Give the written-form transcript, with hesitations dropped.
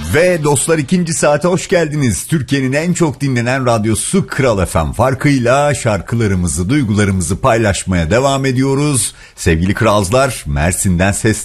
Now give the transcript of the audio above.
Ve dostlar, ikinci saate hoş geldiniz. Türkiye'nin en çok dinlenen radyosu Kral FM farkıyla şarkılarımızı, duygularımızı paylaşmaya devam ediyoruz. Sevgili kralcılar, Mersin'den ses